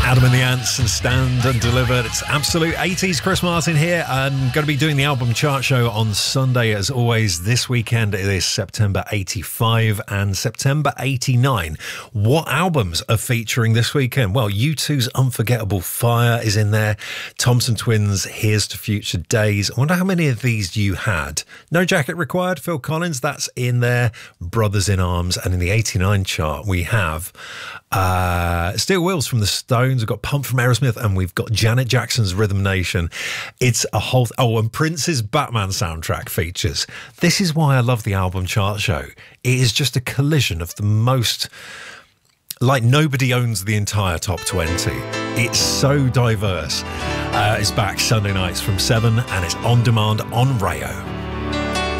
Adam and the Ants and Stand and Delivered. It's absolute 80s. Chris Martin here. I'm going to be doing the album chart show on Sunday as always. This weekend it is September 85 and September 89. What albums are featuring this weekend? Well, U2's Unforgettable Fire is in there. Thompson Twins' Here's to Future Days. I wonder how many of these you had. No Jacket Required, Phil Collins, that's in there. Brothers in Arms. And in the 89 chart we have Steel Wheels from the Stones. We've got Pump from Aerosmith, and we've got Janet Jackson's Rhythm Nation. It's a whole... Oh, and Prince's Batman soundtrack features. This is why I love the album chart show. It is just a collision of the most... Like, nobody owns the entire top 20. It's so diverse. It's back Sunday nights from 7, and it's on demand on Rayo.